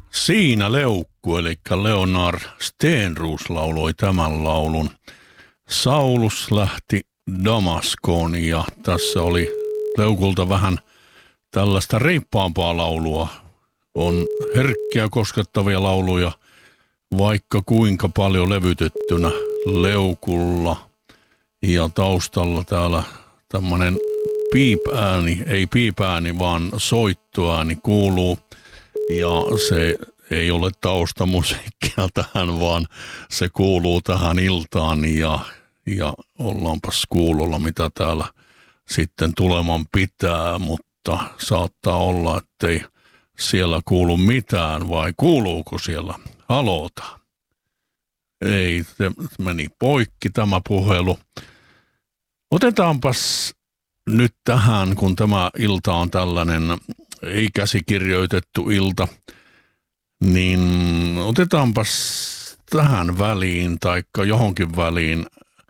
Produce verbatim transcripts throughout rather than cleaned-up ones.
Siinä Leukku, eli Leonard Stenroos lauloi tämän laulun. Saulus lähti Damaskoon ja tässä oli Leukulta vähän tällaista reippaampaa laulua. On herkkiä koskettavia lauluja, vaikka kuinka paljon levytettynä Leukulla. Ja taustalla täällä tämmöinen piipääni, ei piipääni, vaan soittoääni kuuluu. Ja se ei ole taustamusiikkia tähän, vaan se kuuluu tähän iltaan ja, ja ollaanpas kuulolla, mitä täällä sitten tuleman pitää, mutta saattaa olla, ettei siellä kuulu mitään, vai kuuluuko siellä haloota? Ei, se meni poikki tämä puhelu. Otetaanpas nyt tähän, kun tämä ilta on tällainen ei käsikirjoitettu ilta, niin otetaanpas tähän väliin taikka johonkin väliin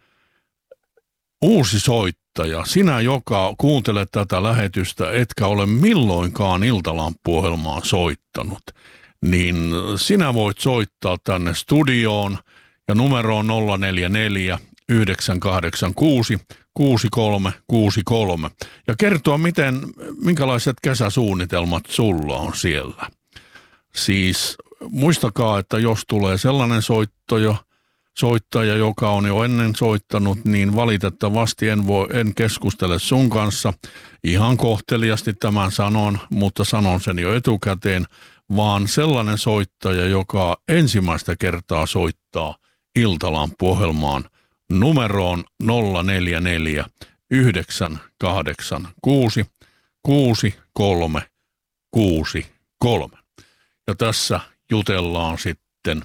uusi soittaja. Sinä, joka kuuntelet tätä lähetystä, etkä ole milloinkaan Iltalamppu-ohjelmaa soittanut, niin sinä voit soittaa tänne studioon ja numero on nolla neljä neljä yhdeksän kahdeksan kuusi kuusi kolme kuusi kolme ja kertoa, miten, minkälaiset kesäsuunnitelmat sulla on siellä. Siis muistakaa, että jos tulee sellainen soittaja, soittaja, joka on jo ennen soittanut, niin valitettavasti en, voi, en keskustele sun kanssa. Ihan kohteliasti tämän sanon, mutta sanon sen jo etukäteen, vaan sellainen soittaja, joka ensimmäistä kertaa soittaa Iltalamppu-ohjelmaan numeroon nolla neljä neljä yhdeksän kahdeksan kuusi kuusi kolme kuusi kolme. Ja tässä jutellaan sitten,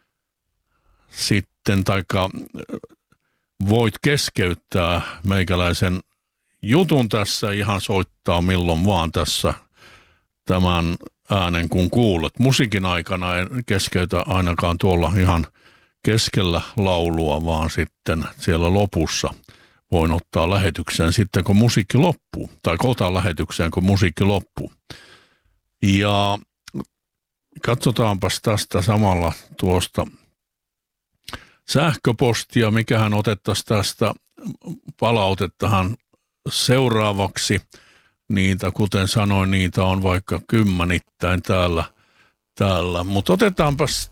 sitten taikka voit keskeyttää meikäläisen jutun tässä, ihan soittaa milloin vaan tässä tämän äänen kun kuulet. Musiikin aikana en keskeytä ainakaan tuolla ihan keskellä laulua, vaan sitten siellä lopussa voin ottaa lähetykseen sitten, kun musiikki loppuu. Tai otan lähetykseen, kun musiikki loppuu. Ja katsotaanpas tästä samalla tuosta sähköpostia, mikähän otettaisiin tästä palautettahan seuraavaksi. Niitä, kuten sanoin, niitä on vaikka kymmenittäin täällä. täällä. Mutta otetaanpas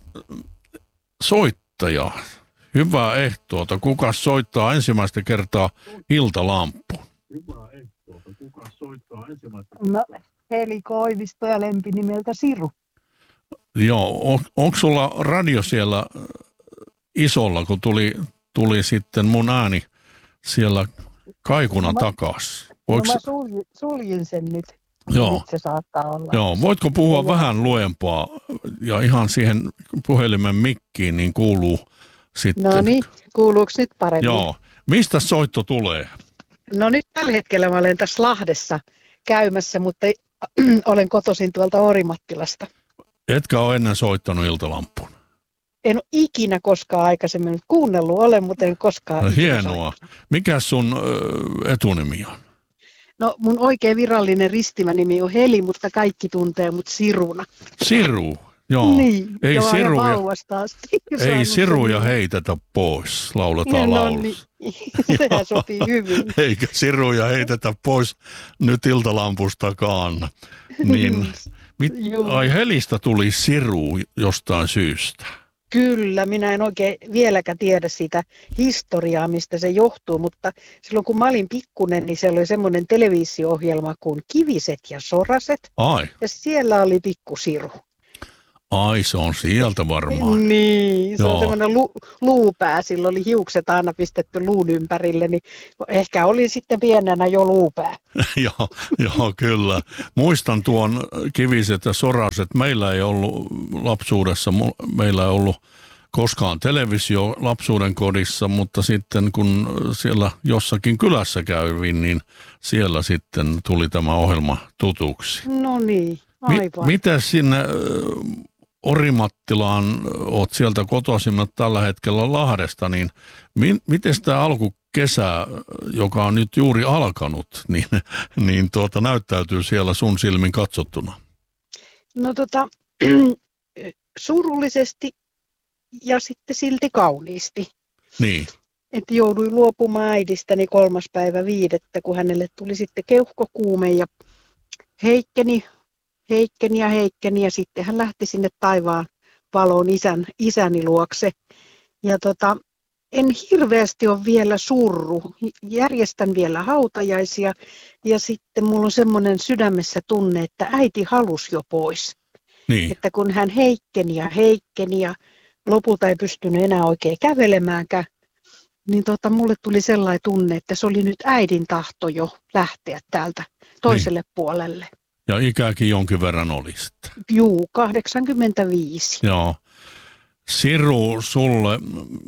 soittaja. Hyvää ehtoota. Kuka soittaa ensimmäistä kertaa Iltalamppuun? Hyvää ehtoota. Kuka soittaa ensimmäistä kertaa? No, Heli Koivisto ja lempinimeltä Siru. Joo, on, onko sulla radio siellä isolla, kun tuli, tuli sitten mun ääni siellä kaikuna no, takas? Voiko... No mä suljin, suljin sen nyt. Joo. Nyt se saattaa olla. Joo, voitko puhua Joo. vähän luempaa ja ihan siihen puhelimen mikkiin, niin kuuluu sitten. No niin, kuuluuko nyt paremmin? Joo. Mistä soitto tulee? No nyt tällä hetkellä mä olen tässä Lahdessa käymässä, mutta olen kotoisin tuolta Orimattilasta. Etkä ole ennen soittanut Iltalamppuun? En ole ikinä koskaan aikaisemmin kuunnellut olen, mutta en koskaan. No, hienoa. Mikä sun ö, etunimi on? No mun oikein virallinen ristimänimi on Heli, mutta kaikki tuntee mut Siruna. Siru, joo. Niin, ei joo, siruja, ei siruja heitetä pois, lauletaan no, laulussa. Niin. Sehän sopii hyvin. Eikä siruja heitetä pois nyt Iltalampustakaan. Niin, mit, ai Helistä tuli Siru jostain syystä. Kyllä, minä en oikein vieläkään tiedä sitä historiaa, mistä se johtuu, mutta silloin kun mä olin pikkunen, niin siellä oli semmoinen televisio-ohjelma kuin Kiviset ja Soraset. Ai. Ja siellä oli pikku Siru. Ai, se on sieltä varmaan. Niin, se Joo. on semmoinen lu, luupää, sillä oli hiukset aina pistetty luun ympärille, niin ehkä oli sitten pienenä jo luupää. joo, joo, kyllä. Muistan tuon Kiviset ja Soraset. Meillä ei ollut lapsuudessa, meillä ei ollut koskaan televisio lapsuuden kodissa, mutta sitten kun siellä jossakin kylässä kävin, niin siellä sitten tuli tämä ohjelma tutuksi. No niin, aivan. Mi- miten sinne Orimattilaan, oot sieltä kotoisimmat tällä hetkellä Lahdesta, niin mi- miten tämä alkukesä, joka on nyt juuri alkanut, niin, niin tuota, näyttäytyy siellä sun silmin katsottuna? No tota, surullisesti ja sitten silti kauniisti. Niin. Että jouduin luopumaan äidistäni kolmas päivä viidettä, kun hänelle tuli sitten keuhkokuume ja heikkeni, heikkeni ja heikkeni ja sitten hän lähti sinne taivaan valoon isän, isäni luokse. Ja tota, en hirveästi ole vielä surru. Järjestän vielä hautajaisia ja sitten mulla on semmoinen sydämessä tunne, että äiti halusi jo pois. Niin. Että kun hän heikkeni ja heikkeni ja lopulta ei pystynyt enää oikein kävelemäänkään, niin tota, mulle tuli sellainen tunne, että se oli nyt äidin tahto jo lähteä täältä toiselle niin. puolelle. Ja ikäkin jonkin verran oli sitten. Juu, kahdeksankymmentäviisi. Joo. Siru, sulle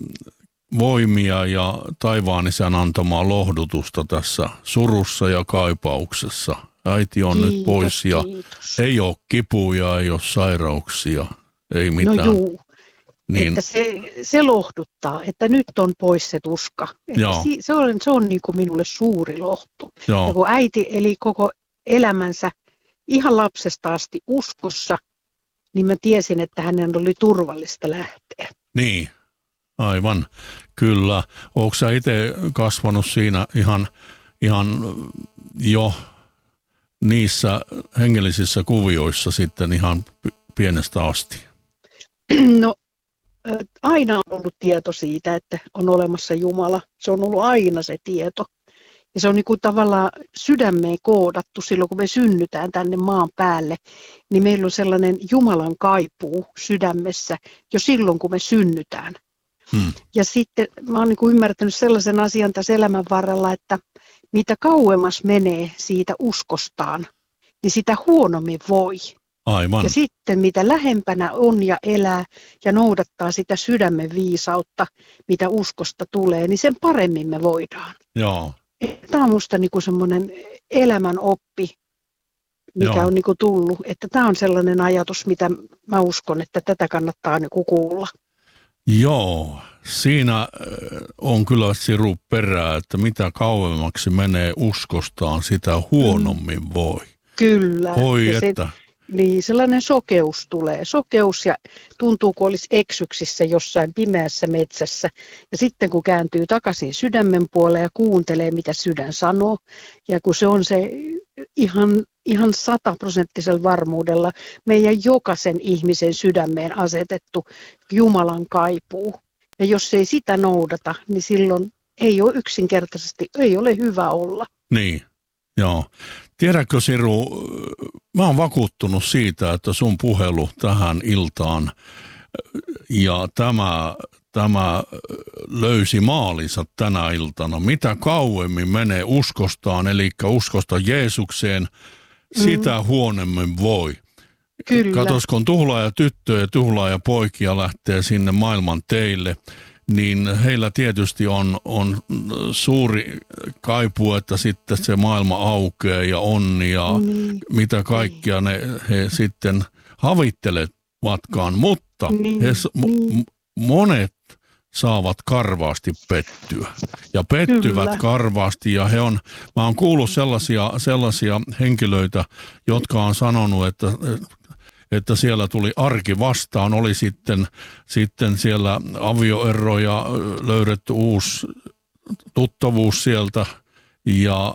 voimia ja taivaan isän antamaa lohdutusta tässä surussa ja kaipauksessa. Äiti on kiitos, nyt pois ja kiitos. Ei ole kipuja, ei ole sairauksia, ei mitään. No juu, niin. Että se, se lohduttaa, että nyt on pois se tuska. Että si, se on, se on niin kuin minulle suuri lohtu. Joo. Ja kun äiti eli koko elämänsä ihan lapsesta asti uskossa, niin mä tiesin, että hänen oli turvallista lähteä. Niin, aivan, kyllä. Oletko sä itse kasvanut siinä ihan, ihan jo niissä hengellisissä kuvioissa sitten ihan pienestä asti? No aina on ollut tieto siitä, että on olemassa Jumala. Se on ollut aina se tieto. Ja se on niin kuin tavallaan sydämeen koodattu silloin, kun me synnytään tänne maan päälle, niin meillä on sellainen Jumalan kaipuu sydämessä jo silloin, kun me synnytään. Hmm. Ja sitten mä oon niin kuin ymmärtänyt sellaisen asian tässä elämän varrella, että mitä kauemmas menee siitä uskostaan, niin sitä huonommin voi. Aivan. Ja sitten mitä lähempänä on ja elää ja noudattaa sitä sydämen viisautta, mitä uskosta tulee, niin sen paremmin me voidaan. Joo. Tämä on minusta niinku semmoinen elämän oppi, mikä Joo. on niinku tullut. Että tämä on sellainen ajatus, mitä mä uskon, että tätä kannattaa niinku kuulla. Joo, siinä on kyllä siru perää, että mitä kauemmaksi menee uskostaan, sitä huonommin voi. Kyllä. Voi ja että... Se, niin, sellainen sokeus tulee. Sokeus ja tuntuu, kun olisi eksyksissä jossain pimeässä metsässä. Ja sitten kun kääntyy takaisin sydämen puoleen ja kuuntelee, mitä sydän sanoo. Ja kun se on se ihan, ihan sataprosenttisella varmuudella meidän jokaisen ihmisen sydämeen asetettu Jumalan kaipuu. Ja jos ei sitä noudata, niin silloin ei ole yksinkertaisesti, ei ole hyvä olla. Niin, joo. Tiedätkö Siru, mä oon vakuuttunut siitä, että sun puhelu tähän iltaan ja tämä, tämä löysi maalinsa tänä iltana. Mitä kauemmin menee uskostaan, eli uskosta Jeesukseen, sitä mm. huonommin voi. Kyllä. Katos, kun tuhlaaja tyttöjä ja tuhlaaja poikia lähtee sinne maailman teille, niin heillä tietysti on, on suuri kaipuu, että sitten se maailma aukeaa ja onni ja niin. mitä kaikkia ne he sitten havittelevatkaan, mutta niin. he, niin. monet saavat karvaasti pettyä ja pettyvät Kyllä. karvaasti ja he on, mä oon kuullut sellaisia, sellaisia henkilöitä, jotka on sanonut, että että siellä tuli arki vastaan, oli sitten, sitten siellä avioero ja löydetty uusi tuttavuus sieltä ja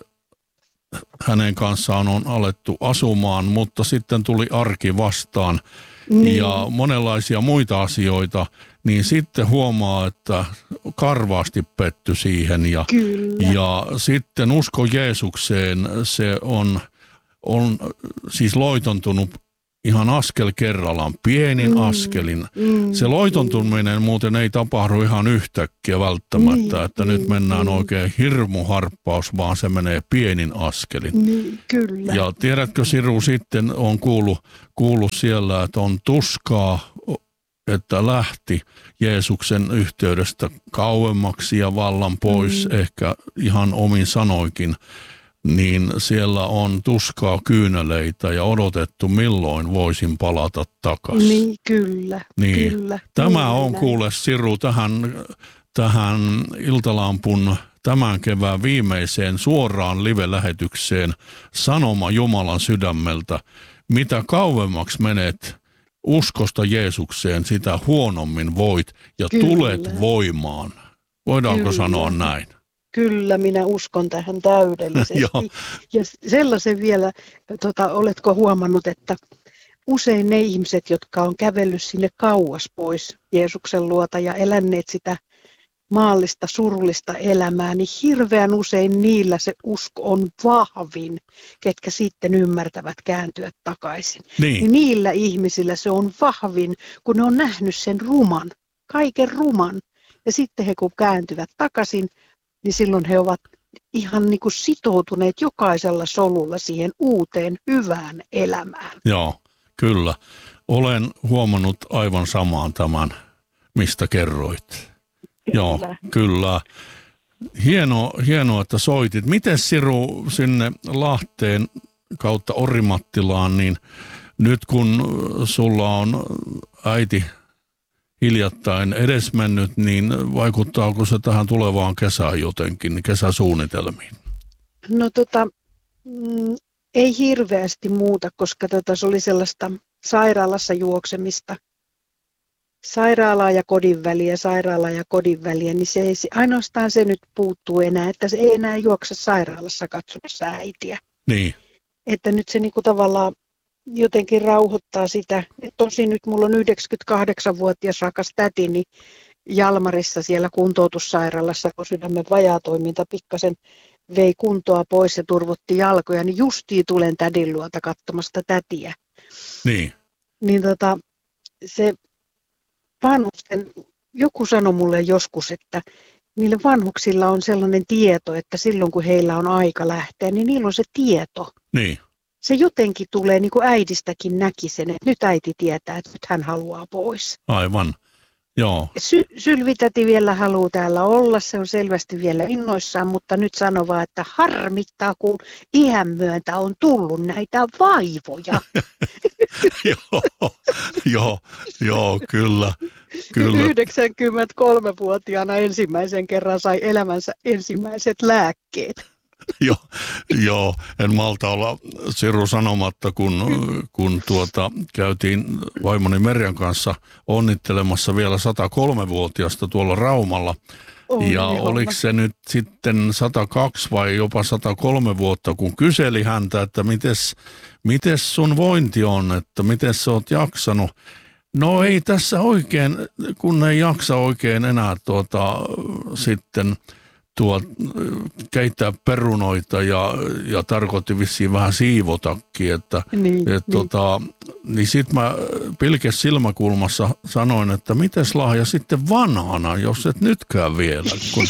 hänen kanssaan on alettu asumaan, mutta sitten tuli arki vastaan niin. ja monenlaisia muita asioita, niin sitten huomaa, että karvaasti petty siihen ja, ja sitten usko Jeesukseen, se on, on siis loitontunut ihan askel kerrallaan, pienin mm, askelin. Mm, se loitontuminen mm. muuten ei tapahdu ihan yhtäkkiä välttämättä, mm, että mm, nyt mennään mm. oikein hirmuharppaus, vaan se menee pienin askelin. Mm, kyllä. Ja tiedätkö Siru, sitten on kuullut, kuullut siellä, että on tuskaa, että lähti Jeesuksen yhteydestä kauemmaksi ja vallan pois, mm. ehkä ihan omin sanoikin. Niin siellä on tuskaa kyyneleitä ja odotettu, milloin voisin palata takaisin. Niin, kyllä, niin. kyllä. Tämä on kuule Siru tähän, tähän Iltalampun tämän kevään viimeiseen suoraan live-lähetykseen sanoma Jumalan sydämeltä. Mitä kauemmaksi menet uskosta Jeesukseen, sitä huonommin voit ja Kyllä. tulet voimaan. Voidaanko Kyllä. sanoa näin? Kyllä, minä uskon tähän täydellisesti. Joo. Ja sellaisen vielä, tota, oletko huomannut, että usein ne ihmiset, jotka on kävellyt sinne kauas pois Jeesuksen luota ja eläneet sitä maallista, surullista elämää, niin hirveän usein niillä se usko on vahvin, ketkä sitten ymmärtävät kääntyä takaisin. Niin. Niin niillä ihmisillä se on vahvin, kun ne on nähnyt sen ruman, kaiken ruman. Ja sitten he kun kääntyvät takaisin, niin silloin he ovat ihan niin kuin sitoutuneet jokaisella solulla siihen uuteen hyvään elämään. Joo, kyllä. Olen huomannut aivan samaan tämän, mistä kerroit. Kyllä. Joo, kyllä. Hieno, hienoa, että soitit. Miten Siru sinne Lahteen kautta Orimattilaan, niin nyt kun sulla on äiti hiljattain edesmennyt, niin vaikuttaako se tähän tulevaan kesään jotenkin, kesäsuunnitelmiin? No tota, mm, ei hirveästi muuta, koska tota, se oli sellaista sairaalassa juoksemista. Sairaalaa ja kodin väliä, sairaalaa ja kodin väliä, niin se ei, ainoastaan se nyt puuttuu enää, että se ei enää juokse sairaalassa katsomassa äitiä. Niin. Että nyt se niinku tavallaan jotenkin rauhoittaa sitä. Tosin nyt mulla on yhdeksänkymmentäkahdeksanvuotias rakas tätini Jalmarissa siellä kuntoutussairaalassa, kun sydämen vajaatoiminta pikkasen vei kuntoa pois ja turvotti jalkoja, niin justiin tulen tädin luota katsomasta tätiä. Niin. Niin tota, se vanhusten, joku sanoi mulle joskus, että niillä vanhuksilla on sellainen tieto, että silloin kun heillä on aika lähteä, niin niillä on se tieto. Niin. Se jotenkin tulee, niin kuin äidistäkin näki sen, että nyt äiti tietää, että nyt hän haluaa pois. Aivan. Joo. Sy- Sylvitäti vielä haluaa täällä olla, se on selvästi vielä innoissaan, mutta nyt sano vaan, että harmittaa, kun iän myöntä on tullut näitä vaivoja. joo, joo, joo, kyllä, kyllä. yhdeksänkymmentäkolmevuotiaana ensimmäisen kerran sai elämänsä ensimmäiset lääkkeet. Joo, joo, en malta olla Siru sanomatta, kun, kun tuota, käytiin vaimoni Merjan kanssa onnittelemassa vielä sata kolmevuotiasta tuolla Raumalla. On, ja ihana. oliko se nyt sitten sata kaksi vai jopa sata kolme vuotta, kun kyseli häntä, että mites, mites sun vointi on, että miten sä oot jaksanut. No ei tässä oikein, kun ei jaksa oikein enää tuota, sitten tuo, keittää perunoita ja, ja tarkoitti vissiin vähän siivotakin, että Niin, et, niin. tota, niin sit mä pilkes silmäkulmassa sanoin, että mites Lahja sitten vanhana, jos et nytkään vielä, kun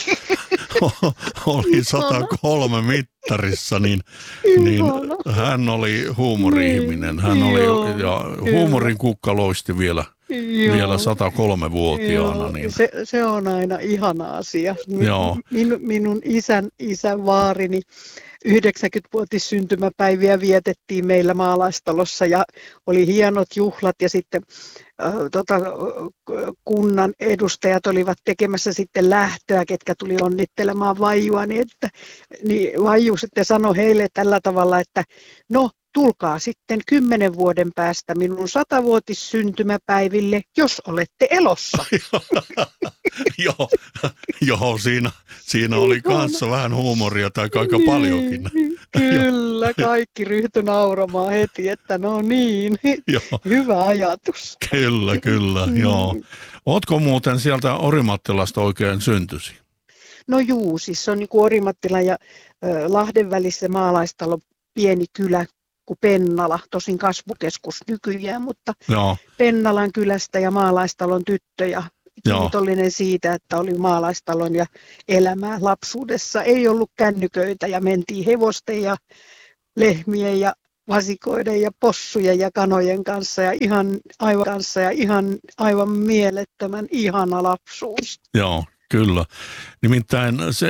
oli sata kolme mittarissa, niin, niin hän oli huumori-ihminen, hän oli, ja huumorin kukka loisti vielä. Joo. Vielä sata kolme-vuotiaana. Niin. Se, se on aina ihana asia. Joo. Min, minun isän, isän vaarini yhdeksänkymmenvuotis syntymäpäiviä vietettiin meillä maalaistalossa ja oli hienot juhlat ja sitten äh, tota, kunnan edustajat olivat tekemässä sitten lähtöä, ketkä tuli onnittelemaan vaijua, niin, että, niin vaiju sitten sanoi heille tällä tavalla, että no, tulkaa sitten kymmenen vuoden päästä minun satavuotis syntymäpäiville, jos olette elossa. joo, joo, siinä, siinä oli kanssa vähän huumoria tai aika paljonkin. Kyllä, kaikki ryhtyi nauramaan heti, että no niin, hyvä ajatus. Kyllä, kyllä, joo. Ootko muuten sieltä Orimattilasta oikein syntysi? No juu, siis se on niin kuin Orimattila ja äh, Lahden välissä maalaistalo, pieni kylä kuin Pennala, tosin kasvukeskus nykyään, mutta Joo. Pennalan kylästä ja maalaistalon tyttö ja kiitollinen siitä, että oli maalaistalon ja elämää lapsuudessa. Ei ollut kännyköitä ja mentiin hevosten ja lehmien ja vasikoiden ja possujen ja kanojen kanssa ja ihan aivan, kanssa ja ihan aivan mielettömän ihana lapsuus. Joo. Kyllä. Nimittäin se